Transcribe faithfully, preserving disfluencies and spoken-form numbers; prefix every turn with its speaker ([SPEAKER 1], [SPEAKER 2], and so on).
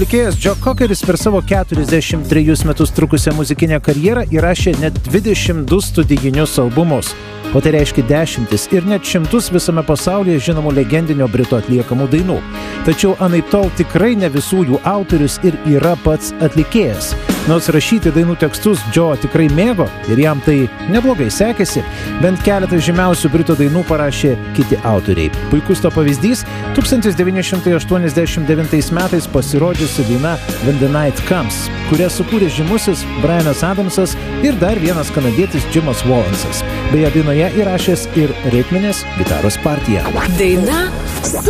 [SPEAKER 1] Atlikėjas Joe Cockeris per savo keturiasdešimt trejus metus trukusią muzikinę karjerą įrašė net dvidešimt du studijinius albumus, o tai reiškia dešimtis ir net šimtus visame pasaulyje žinomų legendinio Brito atliekamų dainų. Tačiau anaiptol tikrai ne visų jų autorius ir yra pats atlikėjas. Nors rašyti dainų tekstus Joe tikrai mėgo ir jam tai neblogai sekėsi, bent keletą žymiausių Brito dainų parašė kiti autoriai. Puikus to pavyzdys – tūkstantis devyni šimtai aštuoniasdešimt devintais metais pasirodžiusi daina When the Night Comes, kurią sukūrė žymusis Bryanas Adamsas ir dar vienas kanadietis Jimas Wallansas. Beje, dainoje įrašęs ir ritminės gitaros partiją.
[SPEAKER 2] Daina